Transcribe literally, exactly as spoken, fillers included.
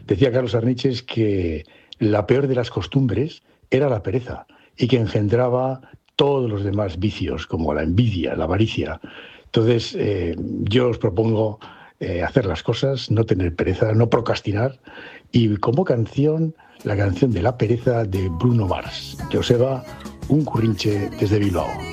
Decía Carlos Arniches que la peor de las costumbres era la pereza y que engendraba todos los demás vicios, como la envidia, la avaricia. Entonces, eh, yo os propongo eh, hacer las cosas, no tener pereza, no procrastinar. Y como canción, la canción de la pereza de Bruno Mars. Joseba, un currinche desde Bilbao.